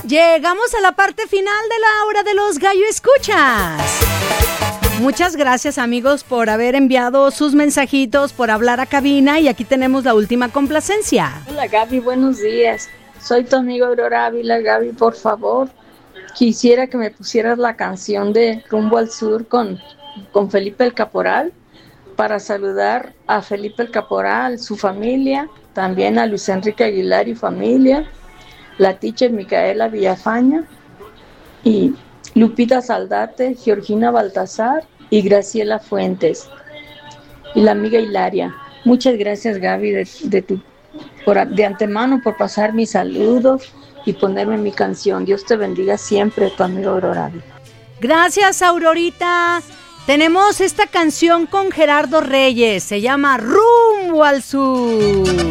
Llegamos a la parte final de la hora de los Gallo Escuchas. Muchas gracias, amigos, por haber enviado sus mensajitos, por hablar a cabina, y aquí tenemos la última complacencia. Hola, Gaby, buenos días. Soy tu amigo Aurora Ávila. Gaby, por favor, quisiera que me pusieras la canción de Rumbo al Sur con Felipe el Caporal, para saludar a Felipe el Caporal, su familia, también a Luis Enrique Aguilar y familia, la teacher Micaela Villafaña y Lupita Saldate, Georgina Baltasar y Graciela Fuentes y la amiga Hilaria. Muchas gracias, Gaby, de antemano por pasar mis saludos y ponerme mi canción. Dios te bendiga siempre, tu amigo Aurora. Gracias, Aurorita. Tenemos esta canción con Gerardo Reyes, se llama Rumbo al Sur.